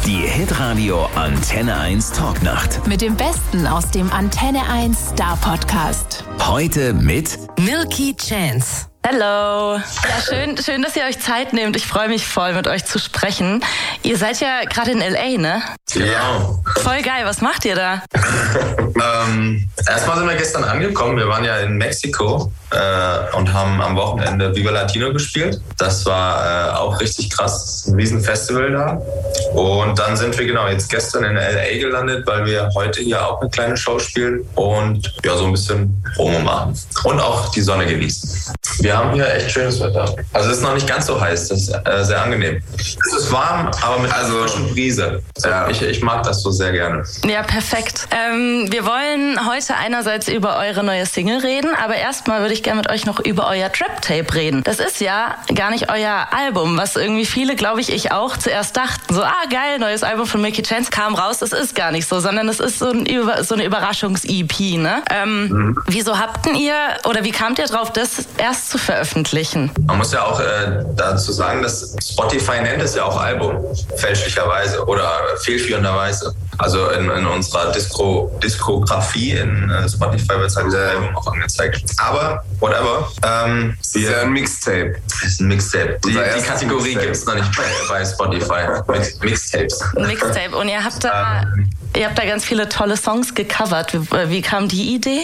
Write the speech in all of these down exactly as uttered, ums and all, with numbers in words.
Die Hitradio Antenne eins Talknacht. Mit dem Besten aus dem Antenne eins Star Podcast. Heute mit Milky Chance. Hallo. Ja, schön, schön, dass ihr euch Zeit nehmt. Ich freue mich voll, mit euch zu sprechen. Ihr seid ja gerade in L A, ne? Ja. Voll geil. Was macht ihr da? ähm, erstmal sind wir gestern angekommen. Wir waren ja in Mexiko äh, und haben am Wochenende Viva Latino gespielt. Das war äh, auch richtig krass. Ein Riesenfestival da. Und dann sind wir genau jetzt gestern in L A gelandet, weil wir heute hier auch eine kleine Show spielen und ja, so ein bisschen Promo machen. Und auch die Sonne genießen. Wir haben hier echt schönes Wetter. Also es ist noch nicht ganz so heiß, das ist äh, sehr angenehm. Es ist warm, aber mit also, einer frischen Brise. So, ja. ich, ich mag das so sehr gerne. Ja, perfekt. Ähm, wir wollen heute einerseits über eure neue Single reden, aber erstmal würde ich gerne mit euch noch über euer Trap-Tape reden. Das ist ja gar nicht euer Album, was irgendwie viele, glaube ich, ich auch zuerst dachten. So, ah geil, neues Album von Milky Chance kam raus. Das ist gar nicht so, sondern es ist so, ein, so eine Überraschungs-E P. Ne? Ähm, mhm. Wieso habt ihr oder wie kamt ihr drauf, das erst zu veröffentlichen? Man muss ja auch äh, dazu sagen, dass Spotify nennt es ja auch Album, fälschlicherweise oder fehlführenderweise. Also in, in unserer Disco, Diskografie in äh, Spotify wird es halt als Album auch angezeigt. Aber, whatever. Ähm, das ist ja ein Mixtape. Das ist ein Mixtape. Die, die Kategorie gibt es noch nicht bei, bei Spotify. Mix, Mixtapes. Ein Mixtape. Und ihr habt da, ähm, ihr habt da ganz viele tolle Songs gecovert. Wie, wie kam die Idee?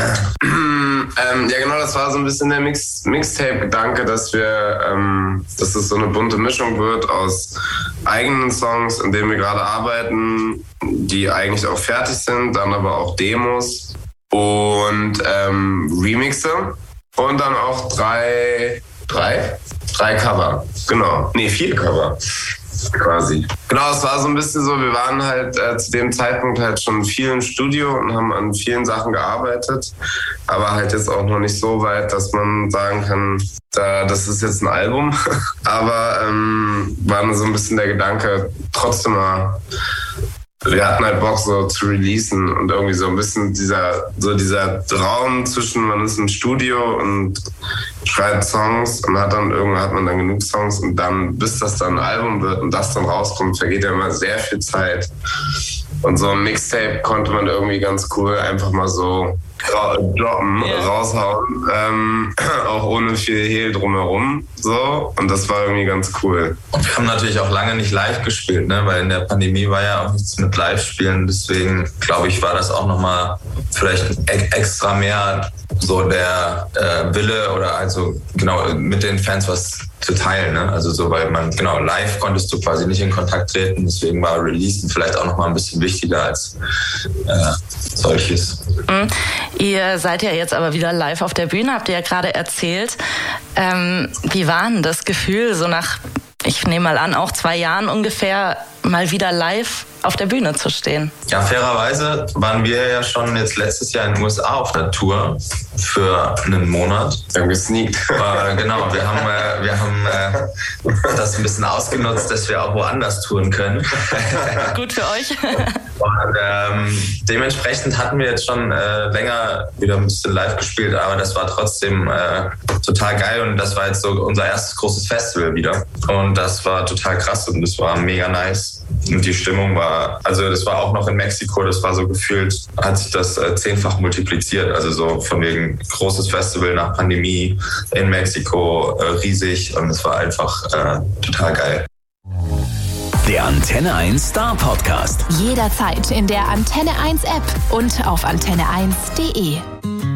ähm, ja genau, das war so ein bisschen der Mix, Mixtape-Gedanke, dass wir, ähm, dass es so eine bunte Mischung wird aus eigenen Songs, in denen wir gerade arbeiten, die eigentlich auch fertig sind, dann aber auch Demos und ähm, Remixe und dann auch drei, drei, drei Cover, genau, nee, vier Cover. Quasi. Genau, es war so ein bisschen so, wir waren halt äh, zu dem Zeitpunkt halt schon viel im Studio und haben an vielen Sachen gearbeitet, aber halt jetzt auch noch nicht so weit, dass man sagen kann, da, das ist jetzt ein Album. aber ähm, war so ein bisschen der Gedanke, trotzdem mal, wir hatten halt Bock so zu releasen und irgendwie so ein bisschen dieser, so dieser Raum zwischen, man ist im Studio und schreibt Songs und hat dann irgendwann hat man dann genug Songs und dann, bis das dann ein Album wird und das dann rauskommt, vergeht ja immer sehr viel Zeit. Und so ein Mixtape konnte man irgendwie ganz cool einfach mal so droppen, yeah. raushauen, ähm, auch ohne viel Hehl drumherum, so, und das war irgendwie ganz cool. Und wir haben natürlich auch lange nicht live gespielt, ne, weil in der Pandemie war ja auch nichts mit Live-Spielen, deswegen, glaube ich, war das auch nochmal vielleicht extra mehr so der äh, Wille oder also genau mit den Fans was zu teilen, ne? Also so, weil man, genau, live konntest du quasi nicht in Kontakt treten, deswegen war Releasen vielleicht auch nochmal ein bisschen wichtiger als äh, solches. Mhm. Ihr seid ja jetzt aber wieder live auf der Bühne, habt ihr ja gerade erzählt. Ähm, wie war denn das Gefühl, so nach, ich nehme mal an, auch zwei Jahren ungefähr, mal wieder live auf der Bühne zu stehen? Ja, fairerweise waren wir ja schon jetzt letztes Jahr in den U S A auf der Tour für einen Monat. Wir haben gesneakt. Äh, genau, wir haben, äh, wir haben äh, das ein bisschen ausgenutzt, dass wir auch woanders touren können. Gut für euch. Und, ähm, dementsprechend hatten wir jetzt schon äh, länger wieder ein bisschen live gespielt, aber das war trotzdem äh, total geil und das war jetzt so unser erstes großes Festival wieder. Und das war total krass und das war mega nice. Und die Stimmung war, also das war auch noch in Mexiko, das war so gefühlt, hat sich das äh, zehnfach multipliziert. Also so von wegen großes Festival nach Pandemie in Mexiko, äh, riesig und es war einfach äh, total geil. Der Antenne eins Star Podcast. Jederzeit in der Antenne eins App und auf antenne eins punkt de.